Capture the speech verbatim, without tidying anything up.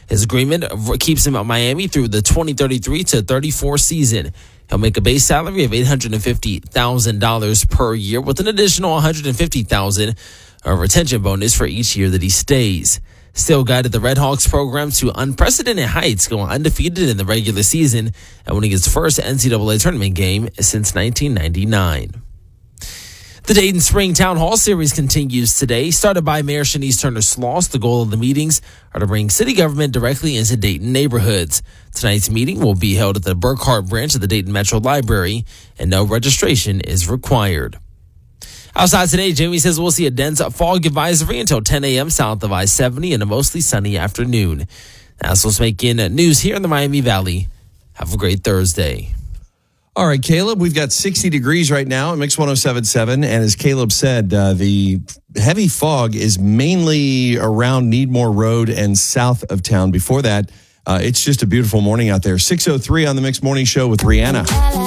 His agreement keeps him at Miami through the twenty thirty-three to thirty-four season. He'll make a base salary of eight hundred fifty thousand dollars per year with an additional one hundred fifty thousand dollars a retention bonus for each year that he stays. Still guided the Redhawks program to unprecedented heights, going undefeated in the regular season and winning his first N C double A tournament game since nineteen ninety-nine. The Dayton Spring Town Hall Series continues today. Started by Mayor Shanice Turner Sloss, the goal of the meetings are to bring city government directly into Dayton neighborhoods. Tonight's meeting will be held at the Burkhart branch of the Dayton Metro Library, and no registration is required. Outside today, Jamie says we'll see a dense fog advisory until ten a.m. south of I seventy and a mostly sunny afternoon. That's what's making news here in the Miami Valley. Have a great Thursday. All right, Caleb, we've got sixty degrees right now at Mix one oh seven point seven. And as Caleb said, uh, the heavy fog is mainly around Needmore Road and south of town. Before that, uh, it's just a beautiful morning out there. six oh three on the Mix Morning Show with Rihanna.